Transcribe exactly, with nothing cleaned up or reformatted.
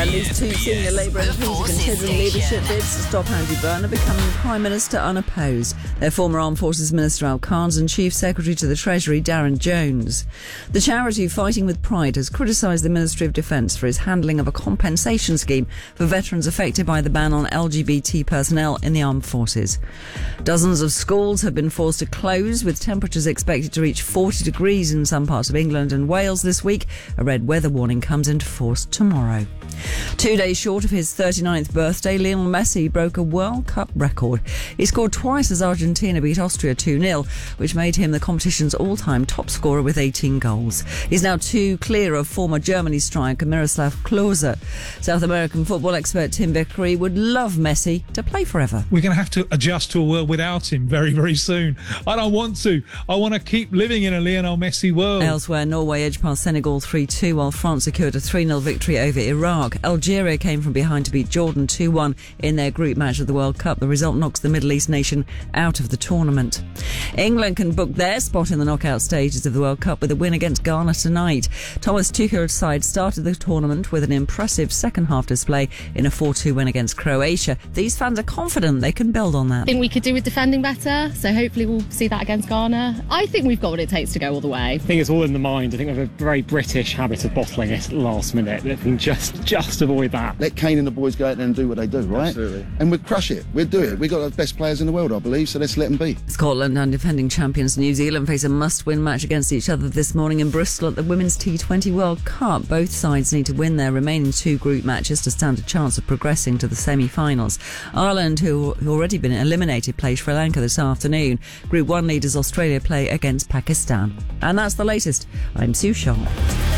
At least two senior Labour M Ps are considering leadership bids to stop Andy Burnham becoming Prime Minister unopposed. Their former Armed Forces Minister Al Khan's and Chief Secretary to the Treasury Darren Jones. The charity Fighting with Pride has criticised the Ministry of Defence for its handling of a compensation scheme for veterans affected by the ban on L G B T personnel in the armed forces. Dozens of schools have been forced to close, with temperatures expected to reach forty degrees in some parts of England and Wales this week. A red weather warning comes into force tomorrow. Two days short of his thirty-ninth birthday, Lionel Messi broke a World Cup record. He scored twice as Argentina beat Austria two nil, which made him the competition's all-time top scorer with eighteen goals. He's now two clear of former Germany striker Miroslav Klose. South American football expert Tim Vickery would love Messi to play forever. We're going to have to adjust to a world without him very, very soon. I don't want to. I want to keep living in a Lionel Messi world. Elsewhere, Norway edged past Senegal three two, while France secured a three nil victory over Iraq. Algeria came from behind to beat Jordan two one in their group match of the World Cup. The result knocks the Middle East nation out of the tournament. England can book their spot in the knockout stages of the World Cup with a win against Ghana tonight. Thomas Tuchel's side started the tournament with an impressive second-half display in a four two win against Croatia. These fans are confident they can build on that. I think we could do with defending better, so hopefully we'll see that against Ghana. I think we've got what it takes to go all the way. I think it's all in the mind. I think we have a very British habit of bottling it at the last minute. If we can just, just avoid that. Let Kane and the boys go out there and do what they do, right? Absolutely. And we'll crush it. We'll do it. We've got the best players in the world, I believe, so let's let them be. Scotland and defending champions New Zealand face a must-win match against each other this morning in Bristol at the Women's T twenty World Cup. Both sides need to win their remaining two group matches to stand a chance of progressing to the semi-finals. Ireland, who have already been eliminated, play Sri Lanka this afternoon. Group one leaders Australia play against Pakistan. And that's the latest. I'm Sue Sharp.